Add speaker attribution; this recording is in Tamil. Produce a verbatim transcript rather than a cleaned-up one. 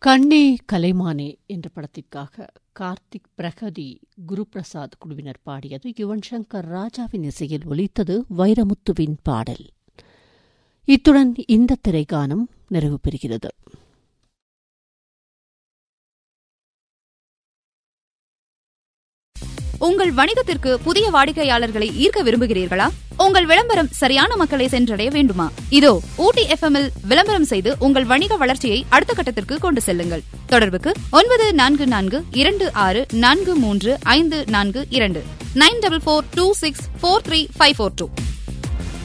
Speaker 1: கண்ணே கலைமானே என்ற படத்திற்காக கார்த்திக் பிரகதி குருபிரசாத் குழுவினர் பாடியது. யுவன் சங்கர் ராஜாவின் இசையில் ஒலித்தது வைரமுத்துவின் பாடல். இத்துடன் இந்த திரைக்கானம் நிறைவு பெறுகிறது.
Speaker 2: உங்கள் வணிகத்திற்கு புதிய வாடிக்கையாளர்களை ஈர்க்க விரும்புகிறீர்களா? உங்கள் விளம்பரம் சரியான மக்களை சென்றடைய வேண்டுமா? இதோ ஊட்டி எஃப்எம் இல் விளம்பரம் செய்து உங்கள் வணிக வளர்ச்சியை அடுத்த கட்டத்திற்கு கொண்டு செல்லுங்கள். தொடர்புக்கு ஒன்பது நான்கு நான்கு இரண்டு ஆறு நான்கு மூன்று ஐந்து நான்கு இரண்டு nine double four two six four three five four two.